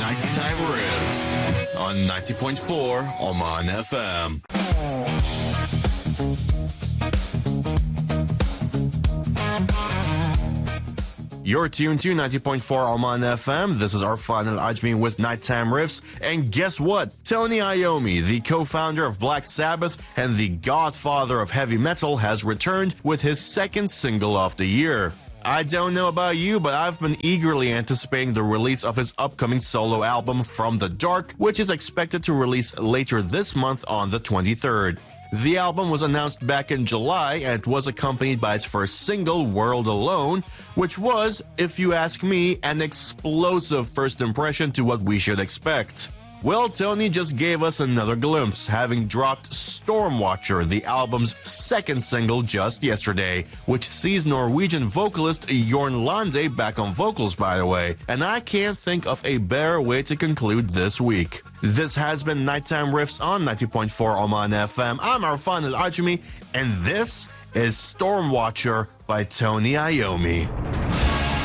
Nighttime Riffs on 90.4 Oman FM. You're tuned to 90.4 Oman FM. This is Arfan Al-Ajmi with Nighttime Riffs. And guess what? Tony Iommi, the co-founder of Black Sabbath and the godfather of heavy metal, has returned with his second single of the year. I don't know about you, but I've been eagerly anticipating the release of his upcoming solo album, From the Dark, which is expected to release later this month on the 23rd. The album was announced back in July, and it was accompanied by its first single, World Alone, which was, if you ask me, an explosive first impression to what we should expect. Well, Tony just gave us another glimpse, having dropped Stormwatcher, the album's second single, just yesterday, which sees Norwegian vocalist Jorn Lande back on vocals, by the way. And I can't think of a better way to conclude this week. This has been Nighttime Riffs on 90.4 Oman FM. I'm Arfan Al-Ajmi, and this is Stormwatcher by Tony Iommi.